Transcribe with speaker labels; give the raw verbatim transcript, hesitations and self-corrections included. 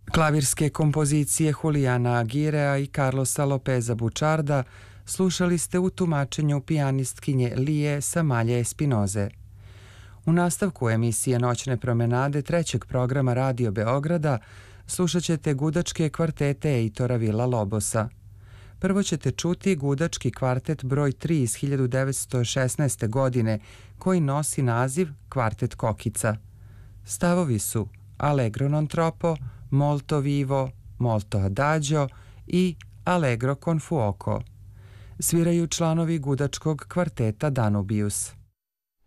Speaker 1: Klavirske kompozicije Julijana Aguirea i Carlosa Lopeza Bučarda slušali ste u tumačenju pijanistkinje Lije Samalje Espinoze. U nastavku emisije Noćne promenade trećeg programa Radio Beograda slušat ćete gudačke kvartete Eitora Villa-Lobosa. Prvo ćete čuti gudački kvartet broj tri iz hiljadu devetsto šesnaeste. godine koji nosi naziv Kvartet Kokica. Stavovi su Allegro non troppo, molto vivo, molto adagio i Allegro con fuoco. Sviraju članovi gudačkog kvarteta Danubius.